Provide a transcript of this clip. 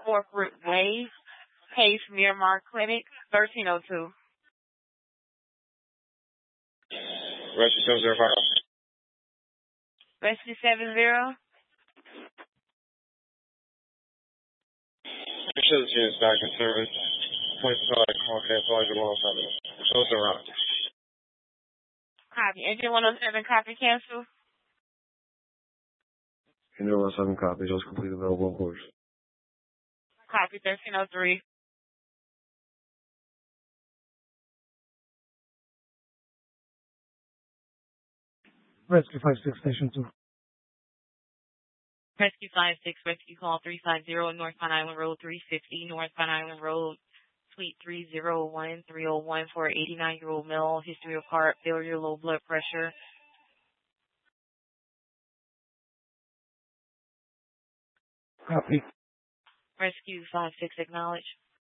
Corporate Wave, Pace Miramar Clinic, 1302. Rescue 705. Rescue 70. Show the units back in service. 25, call cancel, 107. Show us around. Copy. Engine 107, copy, cancel. Engine 107, copy. Just complete available on course. Copy, 1303. Rescue 56, Station 2. Rescue 56, rescue call 350, North Pine Island Road 350, North Pine Island Road, Suite 301, 301 for an 89-year-old male, history of heart failure, low blood pressure. Copy. Rescue 56, acknowledge.